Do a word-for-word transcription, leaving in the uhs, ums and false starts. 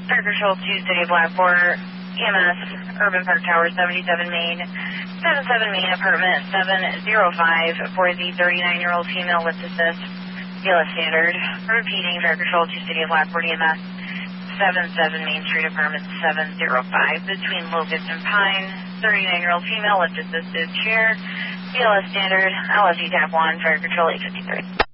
Fire Control to City of Blackport, E M S, Urban Park Tower, seventy-seven Main, seventy-seven Main, Apartment seven oh five, for the thirty-nine-year-old female with assist, B L S Standard. Repeating, Fire Control to City of Blackport, E M S, seventy-seven Main Street, Apartment seven oh five, between Locust and Pine, thirty-nine-year-old female with assisted chair, B L S Standard, L S D Tap one, Fire Control eight fifty-three.